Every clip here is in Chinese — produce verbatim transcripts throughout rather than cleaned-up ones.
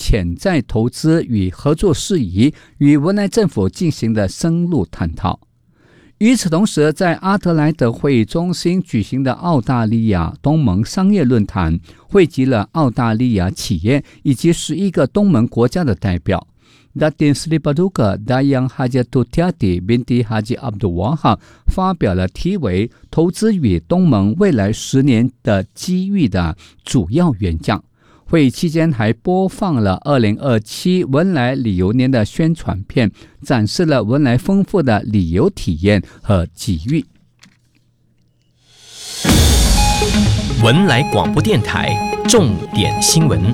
潜在投资与合作事宜与文莱政府进行了深入探讨。与此同时，在阿德莱德会议中心举行的澳大利亚东盟商业论坛汇集了澳大利亚企业以及十一个东盟国家的代表。Datin Sri Paduka Dayang Hajatutyati Binti Haji Abdul Wahab 发表了题为投资与东盟未来十年的机遇的主要演讲。会议期间还播放了二零二七文莱旅游年的宣传片，展示了文莱丰富的旅游体验和机遇。 文莱广播电台重点新闻。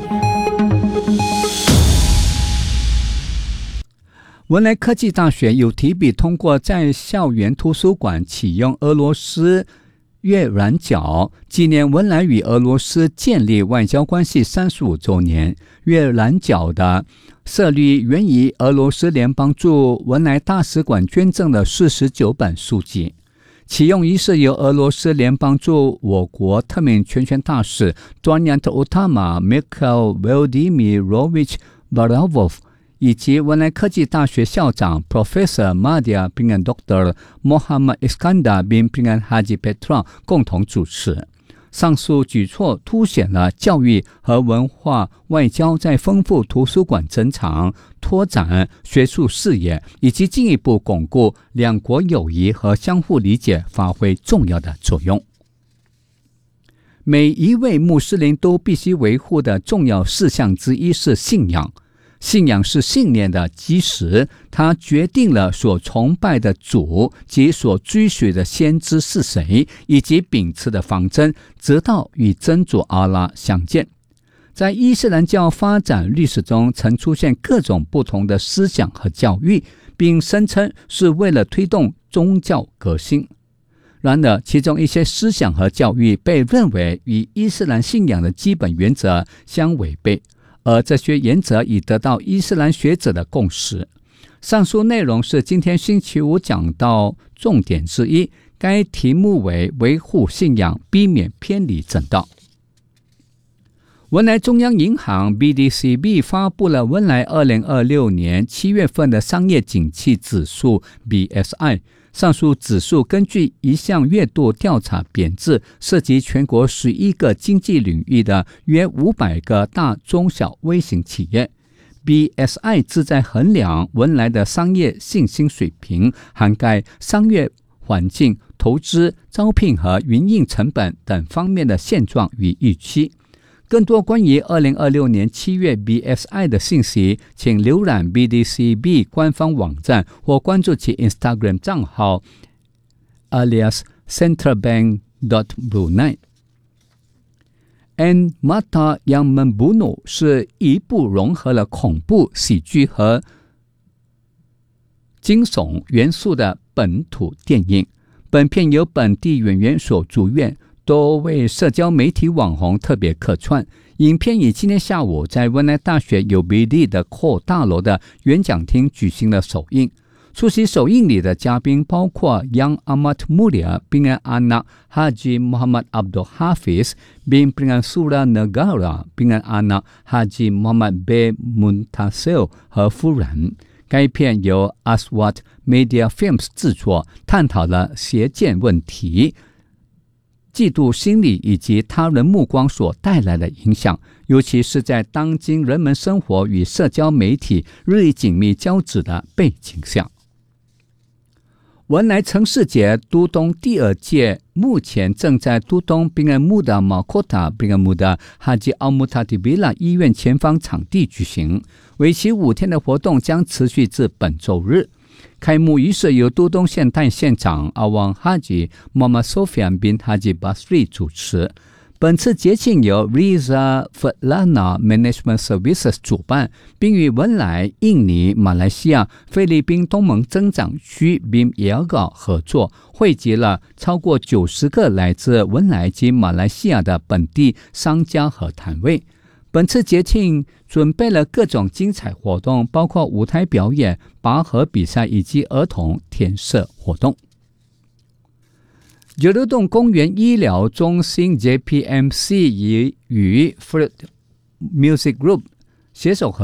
文莱科技大学有提笔通过在校园图书馆启用俄罗斯月染角，纪念文莱与俄罗斯建立外交关系三十五周年。月染角的设立源于俄罗斯联邦驻文莱大使馆捐赠的四十九本书籍。启用仪式由俄罗斯联邦驻我国特命全权大使 Donyat Utama Mikhail Vladimirovich Baravov以及文莱科技大学校长 Professor Madya bin Doctor Mohammad Iskandar bin Haji Petra 共同主持。上述举措凸显了教育和文化外交在丰富图书馆珍藏、拓展学术视野以及进一步巩固两国友谊和相互理解发挥重要的作用。每一位穆斯林都必须维护的重要事项之一是信仰。信仰是信念的基石，它决定了所崇拜的主及所追随的先知是谁，以及秉持的方针，直到与真主阿拉相见。在伊斯兰教发展历史中，曾出现各种不同的思想和教育，并声称是为了推动宗教革新。然而，其中一些思想和教育被认为与伊斯兰信仰的基本原则相违背，而这些原则已得到伊斯兰学者的共识。上述内容是今天星期五讲到重点之一，该题目为维护信仰，避免偏离正道。文莱中央银行 B D C B 发布了文莱二零二六年七月份的商业景气指数 B S I。上述指数根据一项月度调查编制，涉及全国十一个经济领域的约五百个大中小微型企业。B S I 旨在衡量文莱的商业信心水平，涵盖商业环境、投资、招聘和营运成本等方面的现状与预期。更多关于二零二六年七月 B S I 的信息，请浏览 B D C B 官方网站或关注其 Instagram 账号 alias centralbank dot brunei。And Mata yang Membunuh 是一部融合了恐怖、喜剧和惊悚元素的本土电影。本片由本地演员所主演，多位社交媒体网红特别客串。影片于今天下午在文莱大学 U B D 的扩大楼的演讲厅举行了首映。出席首映礼的嘉宾包括 Yang Amat Mulia bin Anak Haji Muhammad Abdul Hafiz bin Sura Negara bin Anak Haji Muhammad bin Muntasil 和夫人。该片由 Aswat Media Films 制作，探讨了邪见问题、嫉妒心理以及他人目光所带来的影响，尤其是在当今人们生活与社交媒体日益紧密交织的背景下。文莱城市节都东第二届目前正在都东宾恩穆达马科塔宾恩穆达哈吉奥穆塔迪比拉医院前方场地举行，为期五天的活动将持续至本周日。开幕仪式由都东县代县长阿旺哈吉莫玛索菲安宾哈吉巴斯瑞主持。本次节庆由 Riza Fatlana Management Services 主办，并与文莱、印尼、马来西亚、菲律宾东盟增长区 B I M I A G A 合作，汇集了超过九十个来自文莱及马来西亚的本地商家和摊位。本次节庆准备了各种精彩活动，包括舞台表演、拔河比赛以及儿童填色活动。九流洞公园医疗中心 J P M C 与 Fruit Music Group 携手合